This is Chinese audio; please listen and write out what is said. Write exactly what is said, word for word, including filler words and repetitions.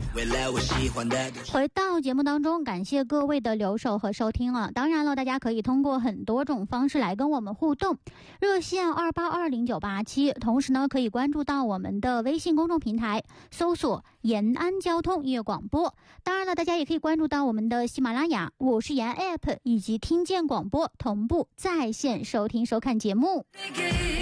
回到节目当中，感谢各位的留守和收听啊！当然了，大家可以通过很多种方式来跟我们互动，热线二八二零九八七，同时呢可以关注到我们的微信公众平台，搜索延安交通音乐广播。当然了，大家也可以关注到我们的喜马拉雅、我是延安 App 以及听见广播，同步在线收听收看节目。